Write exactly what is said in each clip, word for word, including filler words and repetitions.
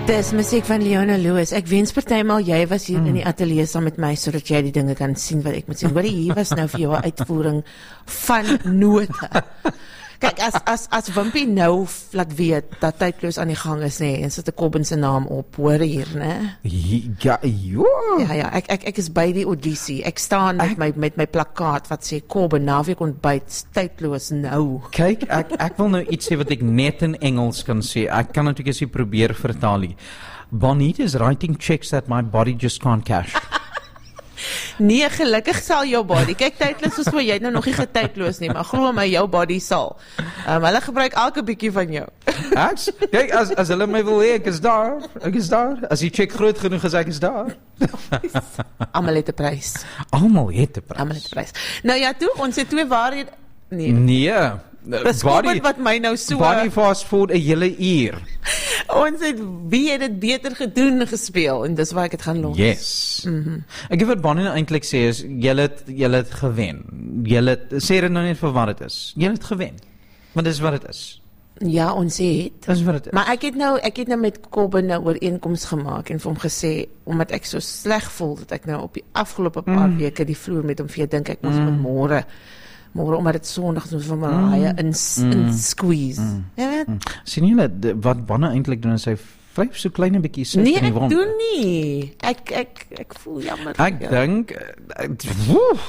Dis musiek van Leona Lewis. Ek wens partymal jy was hier mm. in die ateljee saam met my, sodat jy die dinge kan sien wat ek moet sien. Hoorie, hier was nou vir jou 'n uitvoering van note. Kyk, as as as Wimpie nou laat weet dat Tydloos aan die gang is, nê, en sit 'n Kobben se naam op, hoor hier, nê? Ja, jo. Ja, ja, ek ek ek is by die audisie. Ek staan met ek, my met my plakkaat wat sê Kobben naweek ontbyt Tydloos nou. Kyk, ek ek wil nou iets sê wat ek net in Engels kan sê. Ek kan natuurlik as jy probeer vertaal nie. Bonita is writing checks that my body just can't cash. Nee, gelukkig sal jou body. Kyk, Tydloos soos jy het nou nog nie getydloos nie, maar glo my, jou body sal. Um, hulle gebruik elke bietjie van jou. Ek, kyk, as as hulle my wil hê, ek is daar. Ek is daar. As die check groot genoeg is, ek is daar. Almal het 'n prys. Almal het 'n prys. Almal het 'n prys. Nou ja, toe, ons het twee waarhede. Nee. Nee. Dis Kobben wat my nou so Body fast food 'n hele uur. Ons het wie het dit beter gedoen gespeel en dis waar ek dit gaan los. Yes. Mhm. Ek wat Bonnie nou eintlik sê is julle het julle het gewen. Julle sê dit nou net vir wat dit is. Julle het gewen. Want dis wat dit is. Ja, ons het. Dis wat dit is. Maar ek het nou ek het nou met Kobben nou ooreenkoms gemaak en vir hom gesê omdat ek so sleg voel dat ek nou op die afgelope paar mm. weke die vloer met hom vir dink ek ons mm. moet môre môre omdat dit Sondag is vir Mariah in Mm. in squeeze. Mm. Ja, weet? Mm. Sien julle wat Bonnie eintlik doen is hy vryf so klein 'n bietjie sit nee, in die wond. Nee, ek doen nie. Ek ek ek voel jammer. Ek ja. dink woe.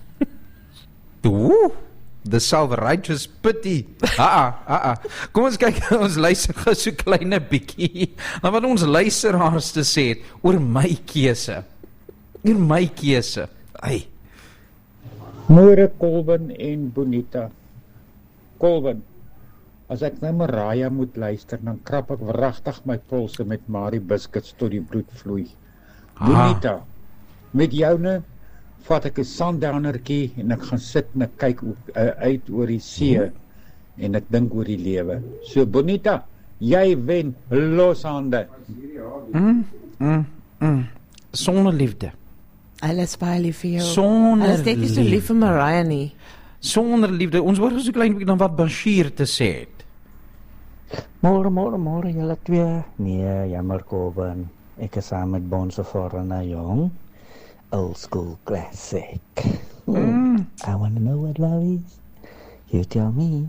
Woe. The self-righteous pity. Ah, ah, ah. Kom ons kyk, ons luister gou so klein 'n bietjie. Nou wat ons luisteraars te sê het oor my keuse. Oor my keuse. Ai. Môre Kobben en Bonita. Kobben, as ek nou Mariah moet luister, dan krap ek wragtig my polse met Marie Biscuits tot die bloed vloei. Ah. Bonita, met joune vat ek 'n sundownertjie en ek gaan sit en ek kyk uh, uit oor die see hmm. en ek dink oor die lewe. So Bonita, jy wen, los hande. Mm, mm, mm. Sonder liefde. Alles baie lief vir jou. Sonder Alles dit is so lief vir Mariah nie. Sonder liefde. Ons word so klein bietjie dan wat Bashir te sê het. Môre, môre, môre julle twee. Nee, jammer Kobben. Ek is saam met Bonse Foreigner jong. Old school classic. Mm. I want to know what love is. You tell me.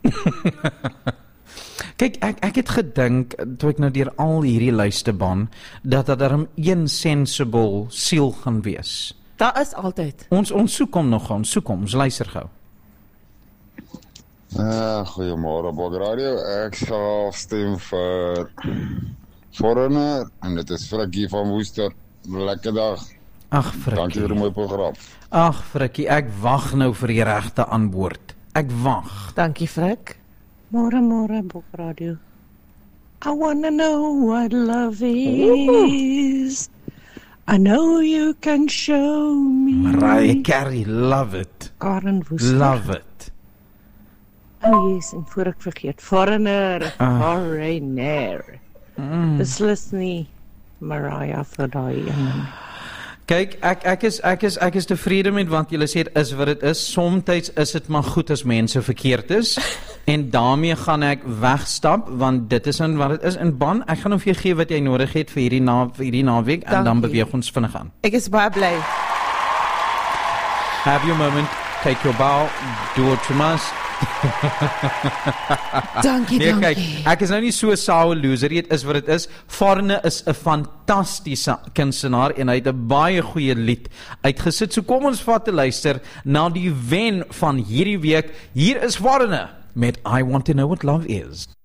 Kyk, ek ek het gedink toe ek nou deur al hierdie lyste baan dat dat daar 'n een sensible siel gaan wees. Daar is altyd. Ons ons soek hom nog, ons soek hom, ons luister gou. Ah, goeiemôre Bog Radio. Ek sal stem vir Foreigner en dit is Frikkie van Woester. Lekker dag. Ag Frikkie. Dankie vir die mooi program. Ag Frikkie, ek wag nou vir die regte antwoord. Ek wag. Dankie Frik. Môre môre Bog Radio. I wanna know what love is. I know you can show me. Mariah Carey, love it. Karen Woester. Love it. Oh yes, en voor ek vergeet, Foreigner, Ah. Foreigner. Mm. Beslis nie Mariah vir daai een. Kyk, ek ek is ek is ek is tevrede met wat julle sê is wat dit is. Somstyds is dit maar goed as mense verkeerd is. En daarmee gaan ek wegstap want dit is in wat dit is. En Ban, ek gaan nou vir jou gee wat jy nodig het vir hierdie na vir hierdie naweek en dan beweeg ons vinnig aan. Ek is baie bly. Have your moment, take your bow, do what you must. Dankie, nee, dankie. Kyk, ek is nou nie so sour loser, dit is wat dit is. Foreigner is 'n fantastiese kunstenaar en hy het 'n baie goeie lied uitgesit. So kom ons vat te luister na die wen van hierdie week. Hier is Foreigner met I Want to Know What Love Is.